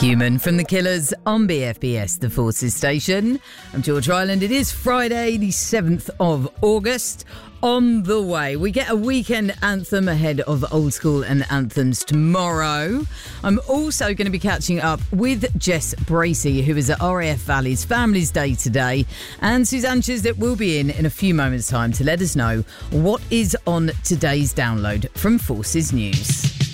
Human from The Killers on BFBS, the Forces station. I'm George Ryland. It is Friday, the 7th of August. On the way, we get a weekend anthem ahead of Old School and Anthems tomorrow. I'm also going to be catching up with Jess Bracey, who is at RAF Valley's Families Day today, and Suzanne Chislett will be in a few moments' time to let us know what is on today's download from Forces News.